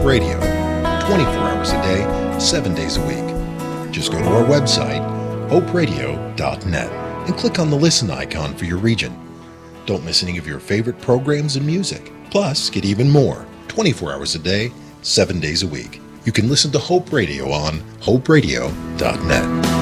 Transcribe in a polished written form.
Radio, 24 hours a day, 7 days a week. Just go to our website, hoperadio.net, and click on the listen icon for your region. Don't miss any of your favorite programs and music. Plus, get even more, 24 hours a day, 7 days a week. You can listen to Hope Radio on hoperadio.net.